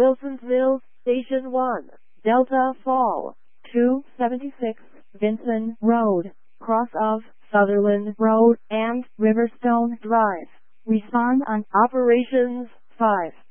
Wilsonsville, Station 1, Delta Fall, 276 Vinson Road, cross of Sutherland Road and Riverstone Drive. Respond on Operations 5.